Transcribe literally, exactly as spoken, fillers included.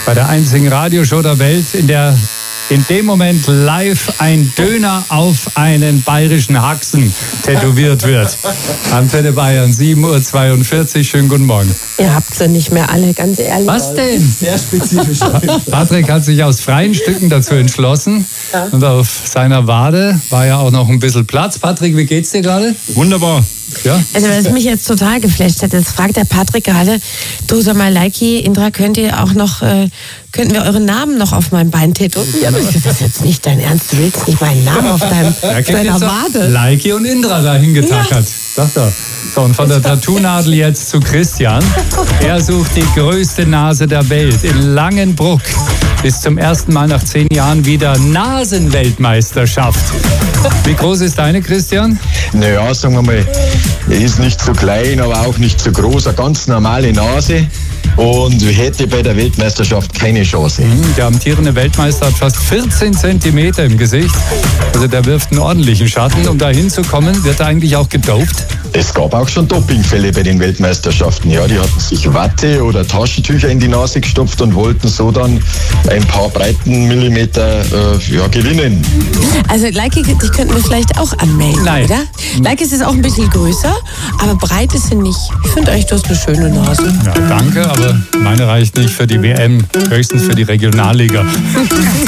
bei der einzigen Radioshow der Welt, in der in dem Moment live ein Döner auf einen bayerischen Haxen tätowiert wird. Antenne Bayern, sieben Uhr zweiundvierzig. Schönen guten Morgen. Ihr habt sie nicht mehr alle, ganz ehrlich. Was denn? Sehr spezifisch. Patrick hat sich aus freien Stücken dazu entschlossen. Ja. Und auf seiner Wade war ja auch noch ein bisschen Platz. Patrick, wie geht's dir gerade? Wunderbar. Ja? Also was mich jetzt total geflasht hat, jetzt fragt der Patrick gerade, du sag mal, Leiki, Indra, könnt ihr auch noch, äh, könnten wir euren Namen noch auf meinem Bein tätowieren? Das ist jetzt nicht dein Ernst, du willst nicht meinen Namen auf deinem, ja, deiner Wade. Leiki und Indra da hingetackert. Ja. Sagt er. So, und von der Tattoo-Nadel jetzt zu Christian. Er sucht die größte Nase der Welt in Langenbruck. Ist zum ersten Mal nach zehn Jahren wieder Nasenweltmeisterschaft. Wie groß ist deine, Christian? Naja, sagen wir mal, er ist nicht zu klein, aber auch nicht zu groß. Eine ganz normale Nase. Und hätte bei der Weltmeisterschaft keine Chance. Der amtierende Weltmeister hat fast vierzehn Zentimeter im Gesicht. Also der wirft einen ordentlichen Schatten. Um da hinzukommen, wird er eigentlich auch gedopt? Es gab auch schon Dopingfälle bei den Weltmeisterschaften. Ja, die hatten sich Watte oder Taschentücher in die Nase gestopft und wollten so dann ein paar Breitenmillimeter äh, ja, gewinnen. Also Leiki, dich könnten wir vielleicht auch anmelden, Nein. oder? Leiki ist auch ein bisschen größer, aber breit ist sie nicht. Ich finde eigentlich, du hast eine schöne Nase. Ja, danke, aber meine reicht nicht für die W M, höchstens für die Regionalliga.